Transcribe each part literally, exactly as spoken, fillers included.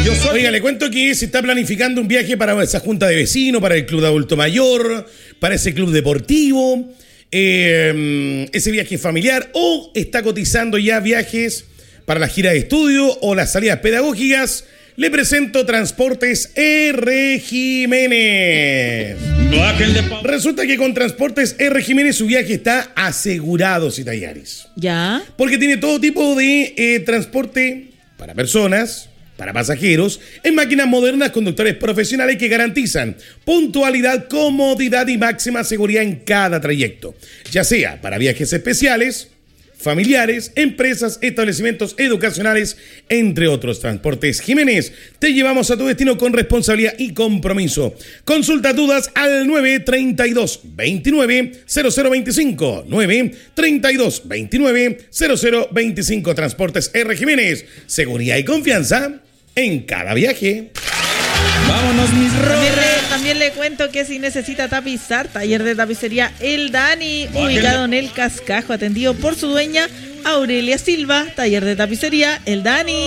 Yo soy... Oiga, le cuento que se está planificando un viaje para esa junta de vecinos, para el club de adulto mayor, para ese club deportivo, eh, ese viaje familiar, o está cotizando ya viajes para la gira de estudio o las salidas pedagógicas. Le presento Transportes R. Jiménez. Resulta que con Transportes R. Jiménez su viaje está asegurado, Citallaris. ¿Ya? Porque tiene todo tipo de eh, transporte para personas, para pasajeros, en máquinas modernas, conductores profesionales que garantizan puntualidad, comodidad y máxima seguridad en cada trayecto. Ya sea para viajes especiales, familiares, empresas, establecimientos educacionales, entre otros. Transportes Jiménez, te llevamos a tu destino con responsabilidad y compromiso. Consulta dudas al nueve treinta y dos veintinueve cero cero veinticinco, nueve treinta y dos veintinueve cero cero veinticinco. Transportes R. Jiménez, seguridad y confianza en cada viaje. Vámonos, mis También rolas. le, también le cuento que si necesita tapizar, taller de tapicería El Dani, ubicado en El Cascajo, atendido por su dueña Aurelia Silva. Taller de tapicería El Dani.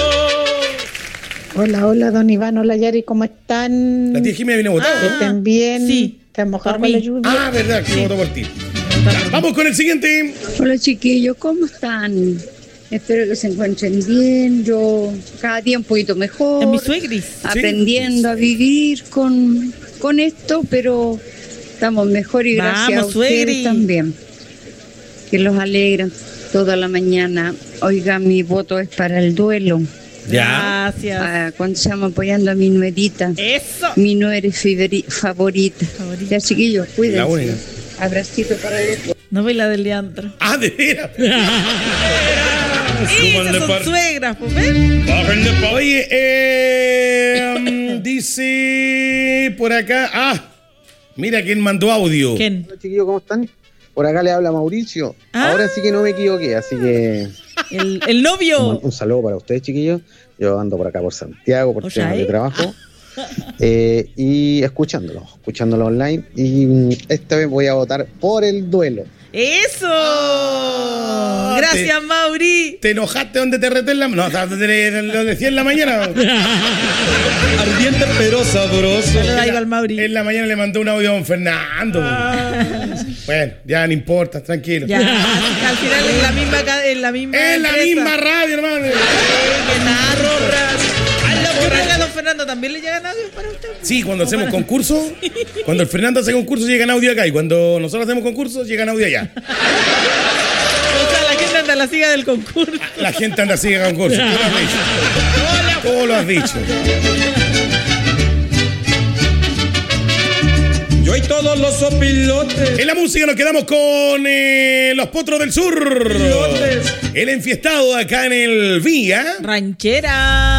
Hola, hola, don Iván, hola, Yari, ¿cómo están? La tía Jiménez viene votada. Ah, ¿Estén bien? sí, ¿Están mojados por con la mí. lluvia? Ah, verdad, que voto por ti. Ya, vamos con el siguiente. Hola chiquillos, ¿cómo están? Espero que se encuentren bien. Yo cada día un poquito mejor. En mi suegris. Aprendiendo a vivir con, con esto, pero estamos mejor y gracias Vamos, a ustedes suegri. también. Que los alegran toda la mañana. Oiga, mi voto es para el duelo. Ya. Gracias. Ah, cuando estamos apoyando a mi nuerita. Eso. Mi nuera fiberi- favorita. Favorita. Ya chiquillos, La única. cuídense. Abracito para el No ve la del Leandro. Ah, de veras. Esas son suegras, pues, ¿ven? Oye, eh, um, dice por acá. Ah, mira quién mandó audio. ¿Quién? Hola chiquillos, ¿cómo están? Por acá le habla Mauricio. Ah. Ahora sí que no me equivoqué, así que El, el un, novio. un saludo para ustedes, chiquillos. Yo ando por acá por Santiago, por O sea, temas de ¿eh? trabajo. Eh, y escuchándolo, escuchándolo online. Y mm, esta vez voy a votar por el duelo. ¡Eso! Ah, Gracias, te- Mauri. ¿Te enojaste donde te reté en la... No, o sea, donde te- lo decía en la mañana. Ardiente pero sabroso. Saluda ahí al Mauri. En la mañana le mandó un audio a don Fernando. Bueno, ya no importa, tranquilo. Ya, al final en la misma ca- en la misma Es la empresa. misma radio, hermano. Eh, que nada, Rorras. Yo creo que a don Fernando también le llegan audios para usted. Sí, cuando hacemos concurso, cuando el Fernando hace concurso llegan audio acá y cuando nosotros hacemos concurso llegan audio allá. O sea, la gente anda a la siga del concurso. La gente anda así a concurso. Tú lo has dicho. Tú lo has dicho. Yo y todos los sopilotes. En la música nos quedamos con eh, Los Potros del Sur. Pilotes. El enfiestado acá en el Vía. Ranchera.